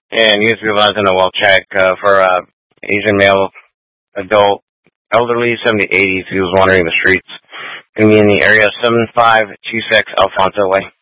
And he used to be residing in well check for Asian male, adult, elderly, 70, 80s. He was wandering the streets. Going to be in the area 7526 Alfonso Way.